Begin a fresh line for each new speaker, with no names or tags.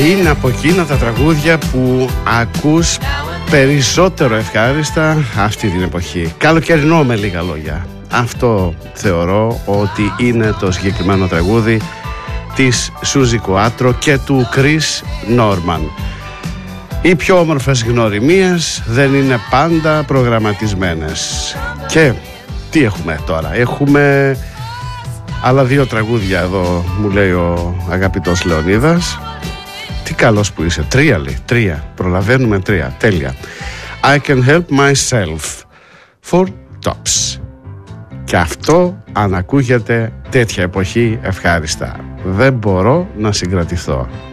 Είναι από εκείνα τα τραγούδια που ακούς περισσότερο ευχάριστα αυτή την εποχή. Καλοκαιρινό με λίγα λόγια. Αυτό θεωρώ ότι είναι το συγκεκριμένο τραγούδι της Σούζι Κουάτρο και του Κρίς Νόρμαν. Οι πιο όμορφες γνωριμίες δεν είναι πάντα προγραμματισμένες. Και τι έχουμε τώρα? Έχουμε άλλα δύο τραγούδια εδώ, μου λέει ο αγαπητός Λεωνίδας. Τι καλός που είσαι. 3 λέει. 3. Προλαβαίνουμε 3. Τέλεια. I can help myself. 4 tops. Και αυτό, αν ακούγεται τέτοια εποχή, ευχάριστα. Δεν μπορώ να συγκρατηθώ.